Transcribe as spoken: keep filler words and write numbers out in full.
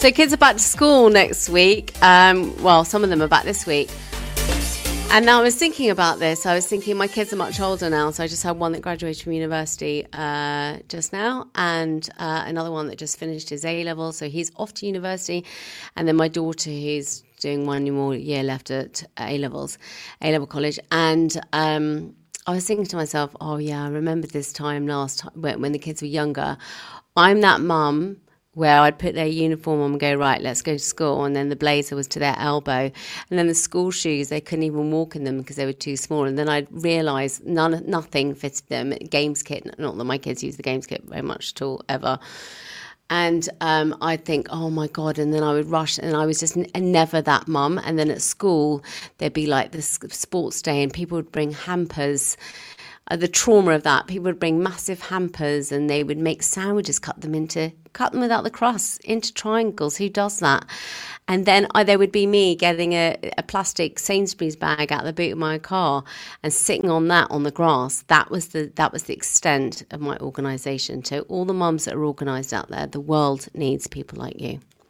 So kids are back to school next week. Um, well, some of them are back this week. And I was thinking about this. I was thinking my kids are much older now. So I just had one that graduated from university uh, just now, and uh, another one that just finished his A-level. So he's off to university. And then my daughter, who's doing one more year left at A-levels, A-level college. And um, I was thinking to myself, oh, yeah, I remember this time last time when, when the kids were younger. I'm that mum where I'd put their uniform on and go, right, let's go to school. And then the blazer was to their elbow. And then the school shoes, they couldn't even walk in them because they were too small. And then I'd realise none, nothing fitted them. Games kit, not that my kids use the games kit very much at all, ever. And um, I'd think, oh, my God. And then I would rush. And I was just n- never that mum. And then at school, there'd be like this sports day and people would bring hampers. Uh, the trauma of that, people would bring massive hampers and they would make sandwiches, cut them into, cut them without the crust, into triangles. Who does that? And then I, there would be me getting a, a plastic Sainsbury's bag out of the boot of my car and sitting on that on the grass. That was the that was the extent of my organisation. So all the mums that are organised out there, the world needs people like you.